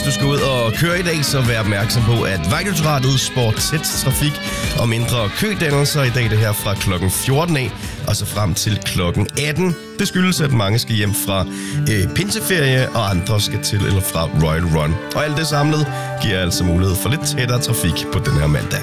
du skal ud og køre i dag, så vær opmærksom på, at Vejdirektoratet spår tæt trafik og mindre kødannelser i dag, det her fra klokken 14 af, og så frem til klokken 18. Det skyldes, at mange skal hjem fra pinseferie, og andre skal til eller fra Royal Run. Og alt det samlet giver altså mulighed for lidt tættere trafik på den her mandag.